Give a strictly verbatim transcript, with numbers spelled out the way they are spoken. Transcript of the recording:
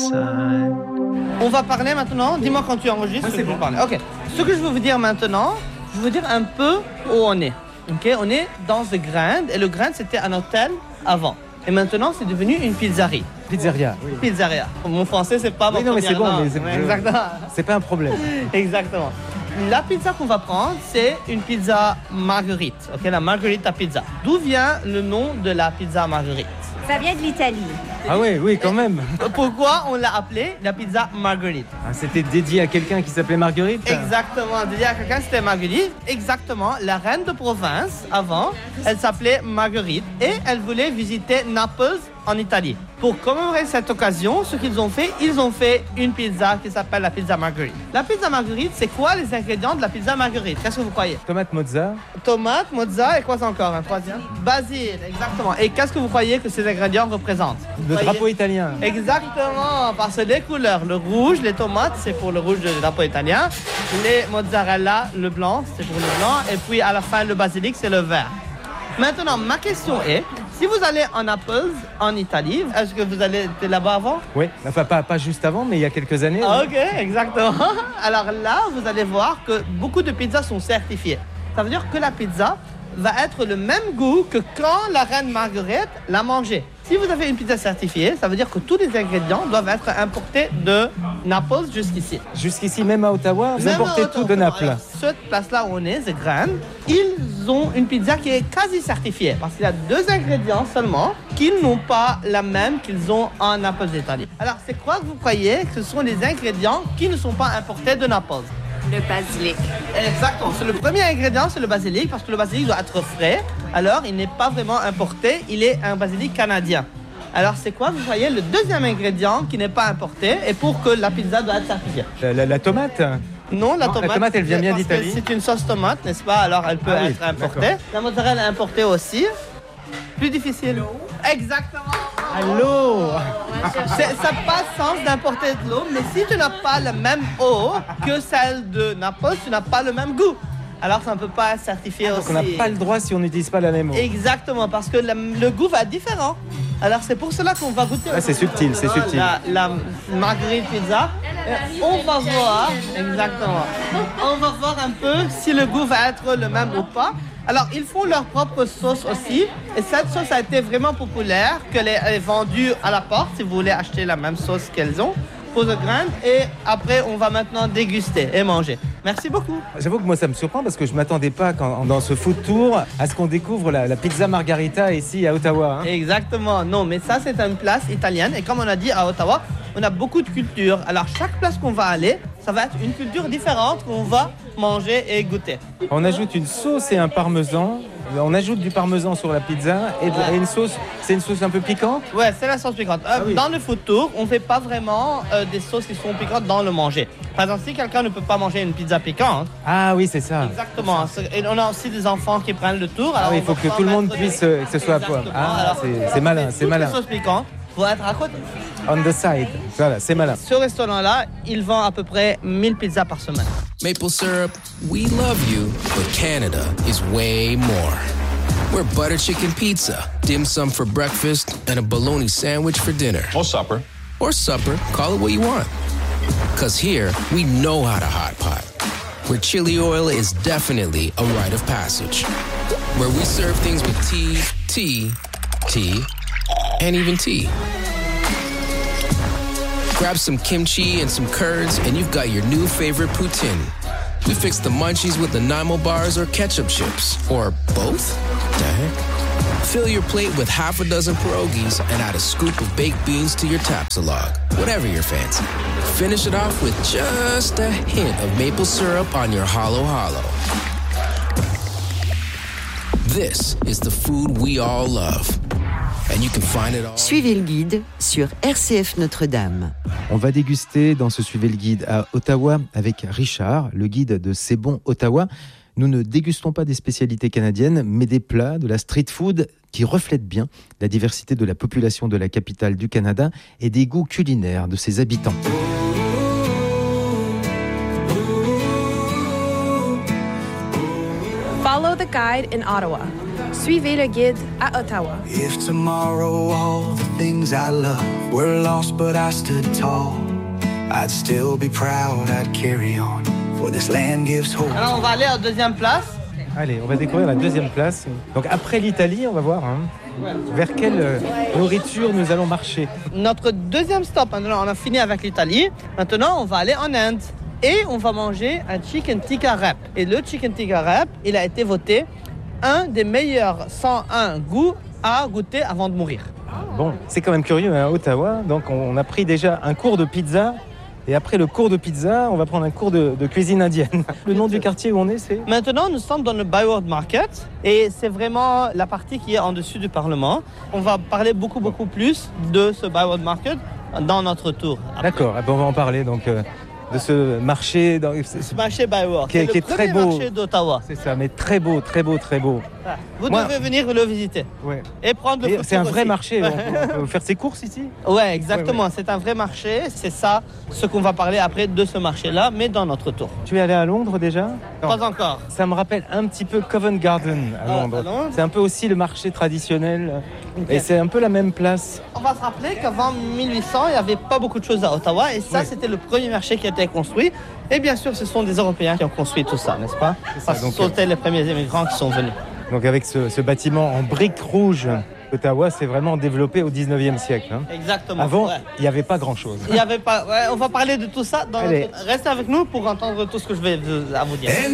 On va parler maintenant, dis-moi quand tu enregistres. Ah, c'est bon. Parler. Ok. Ce que je veux vous dire maintenant, je veux vous dire un peu où on est. Ok, on est dans The Grand et le Grand c'était un hôtel avant. Et maintenant c'est devenu une pizzeria. Pizzeria. Oui. Pizzeria. Mon français c'est pas mon Oui, non, mais c'est bon, mais c'est, ouais, exactement. C'est pas un problème. Exactement. La pizza qu'on va prendre, c'est une pizza marguerite. Ok, la margherita pizza. D'où vient le nom de la pizza marguerite? Ça vient de l'Italie. Ah oui, oui, quand même. Pourquoi on l'a appelée la pizza marguerite? Ah, c'était dédié à quelqu'un qui s'appelait Marguerite? Exactement, dédié à quelqu'un, c'était Marguerite. Exactement, la reine de province, avant, elle s'appelait Marguerite et elle voulait visiter Naples en Italie. Pour commémorer cette occasion, ce qu'ils ont fait, ils ont fait une pizza qui s'appelle la pizza marguerite. La pizza marguerite, c'est quoi les ingrédients de la pizza marguerite? Qu'est-ce que vous croyez? Tomate mozza. Tomate, mozza et quoi c'est encore un troisième? Basil, exactement. Et qu'est-ce que vous croyez que ces ingrédients représentent? Le Voyez? drapeau italien. Exactement, parce que les couleurs, le rouge, les tomates, c'est pour le rouge du drapeau italien. Les mozzarella, le blanc, c'est pour le blanc. Et puis à la fin, le basilic, c'est le vert. Maintenant, ma question est, si vous allez en Naples, en Italie, est-ce que vous allez été là-bas avant? Oui, enfin pas, pas juste avant, mais il y a quelques années. Ah, oui. ok, exactement. Alors là, vous allez voir que beaucoup de pizzas sont certifiées. Ça veut dire que la pizza va être le même goût que quand la reine Marguerite l'a mangée. Si vous avez une pizza certifiée, ça veut dire que tous les ingrédients doivent être importés de Naples jusqu'ici. Jusqu'ici, même à Ottawa, vous Même importez à tout de Ottawa. Naples. Alors, cette place-là où on est, The Grand, ils ont une pizza qui est quasi certifiée. Parce qu'il y a deux ingrédients seulement qui n'ont pas la même qu'ils ont en Naples d'Italie. Alors, c'est quoi que vous croyez que ce sont les ingrédients qui ne sont pas importés de Naples? Le basilic. Exactement. C'est le premier ingrédient, c'est le basilic, parce que le basilic doit être frais. Alors, il n'est pas vraiment importé, il est un basilic canadien. Alors, c'est quoi, vous voyez, le deuxième ingrédient qui n'est pas importé et pour que la pizza doit être certifiée? La, la- la tomate. Non, la Non, tomate, la tomate, elle vient bien parce que d'Italie. c'est une sauce tomate, n'est-ce pas? Alors, elle peut Ah oui, être importée. d'accord. La mozzarella est importée aussi. Plus difficile. Exactement. Allô. C'est- ça passe sans d'importer de l'eau, mais si tu n'as pas la même eau que celle de Naples, tu n'as pas le même goût. Alors, ça ne peut pas être certifié Donc aussi. on n'a pas le droit si on n'utilise pas la même eau. Exactement, parce que la- le goût va être différent. Alors, c'est pour cela qu'on va goûter. Ah, c'est subtil, c'est subtil. La, la marguerite pizza. Et on va voir, exactement. On va voir un peu si le goût va être le même ou pas. Alors, ils font leur propre sauce aussi. Et cette sauce a été vraiment populaire, qu'elle est, elle est vendue à la porte, si vous voulez acheter la même sauce qu'elles ont, pour The Grand. Et après, on va maintenant déguster et manger. Merci beaucoup. J'avoue que moi ça me surprend parce que je m'attendais pas quand, dans ce food tour à ce qu'on découvre la, la pizza margarita ici à Ottawa. hein. Exactement. Non, mais ça, c'est une place italienne. Et comme on a dit à Ottawa, on a beaucoup de cultures. Alors, chaque place qu'on va aller, ça va être une culture différente qu'on va manger et goûter. On ajoute une sauce et un parmesan. On ajoute du parmesan sur la pizza et, de- Ouais. et une sauce. C'est une sauce un peu piquante. Ouais, c'est la sauce piquante. Euh, Ah oui. Dans le food tour, on ne fait pas vraiment euh, des sauces qui sont piquantes dans le manger. Par exemple, si quelqu'un ne peut pas manger une pizza piquante, Ah oui, c'est ça. exactement. c'est- Et on a aussi des enfants qui prennent le tour. Ah alors oui, on il faut va que pas tout le monde mettre puisse, des- euh, que ce soit à poil. Exactement. Ah, Alors, c'est- on c'est va malin, mettre c'est toutes malin. les sauces piquantes pour être à côté. On the side. Voilà, c'est malin. Ce restaurant-là, il vend à peu près mille pizzas par semaine. Maple syrup, we love you, but Canada is way more. We're butter chicken pizza, dim sum for breakfast, and a bologna sandwich for dinner. Or supper. Or supper, call it what you want. Cause here, we know how to hot pot. Where chili oil is definitely a rite of passage. Where we serve things with tea, tea, tea, and even tea. Grab some kimchi and some curds, and you've got your new favorite poutine. We fix the munchies with the Nanaimo bars or ketchup chips. Or both? The heck? Fill your plate with half a dozen pierogies and add a scoop of baked beans to your tapsalog. Whatever your fancy. Finish it off with just a hint of maple syrup on your halo halo. This is the food we all love. And you can find it all. Suivez le guide sur R C F Notre-Dame. On va déguster dans ce Suivez le guide à Ottawa avec Richard, le guide de C'est bon Ottawa. Nous ne dégustons pas des spécialités canadiennes, mais des plats de la street food qui reflètent bien la diversité de la population de la capitale du Canada et des goûts culinaires de ses habitants. Follow the guide in Ottawa. Suivez le guide à Ottawa. If tomorrow all the things I love were lost but I stood tall, I'd still be proud, I'd carry on, for this land gives hope. Alors on va aller en deuxième place. Allez, on va découvrir la deuxième place. Donc après l'Italie, on va voir hein, vers quelle euh, nourriture nous allons marcher. Notre deuxième stop, maintenant on a fini avec l'Italie. Maintenant on va aller en Inde. Et on va manger un chicken tikka wrap. Et le chicken tikka wrap, il a été voté un des meilleurs cent un goûts à goûter avant de mourir. Bon, c'est quand même curieux à Ottawa. Donc on a pris déjà un cours de pizza. Et après le cours de pizza, on va prendre un cours de, de cuisine indienne. Le nom du quartier où on est, c'est ? Maintenant, nous sommes dans le Byward Market. Et c'est vraiment la partie qui est en dessus du Parlement. On va parler beaucoup, beaucoup plus de ce Byward Market dans notre tour. D'accord, on va en parler donc euh, de ce marché. Dans, ce marché Byward, qui est, c'est qui le est très premier beau. marché d'Ottawa. C'est ça, mais très beau, très beau, très beau. Ah, vous Moi, devez venir le visiter. Ouais. Et prendre le Et c'est un vrai aussi. marché, on peut faire ses courses ici ? Ouais, exactement. Ouais, ouais. C'est un vrai marché. C'est ça, ce qu'on va parler après de ce marché-là, mais dans notre tour. Tu es allé à Londres déjà ? Pas encore. Ça me rappelle un petit peu Covent Garden à Ah, Londres. à Londres. C'est un peu aussi le marché traditionnel. Okay. Et c'est un peu la même place. On va se rappeler qu'avant mille huit cents, il n'y avait pas beaucoup de choses à Ottawa. Et ça, Oui. c'était le premier marché qui a été construit. Et bien sûr, ce sont des Européens qui ont construit tout ça, n'est-ce pas ? ça, Parce que donc, c'était les premiers immigrants qui sont venus. Donc avec ce, ce bâtiment en briques rouges, Ottawa s'est vraiment développé au dix-neuvième siècle. Hein. Exactement. Avant, ouais. il n'y avait pas grand-chose. Il y avait pas. Ouais, on va parler de tout ça. Dans Allez. notre... Restez avec nous pour entendre tout ce que je vais vous- à vous dire.